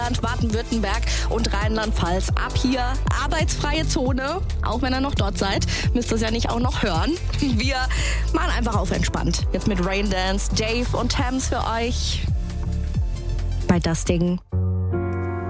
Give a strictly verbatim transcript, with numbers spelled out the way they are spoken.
Baden-Württemberg und Rheinland-Pfalz. Ab hier arbeitsfreie Zone. Auch wenn ihr noch dort seid, müsst ihr es ja nicht auch noch hören. Wir machen einfach auf entspannt. Jetzt mit Raindance, Dave und Thames für euch bei Das Ding.